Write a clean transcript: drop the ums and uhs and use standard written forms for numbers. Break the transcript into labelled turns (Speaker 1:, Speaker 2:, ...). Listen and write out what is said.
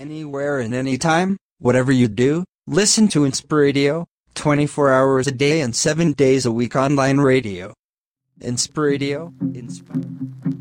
Speaker 1: anywhere and anytime, whatever you do, listen to Inspiradio, 24 hours a day and 7 days a week online radio. Inspiradio.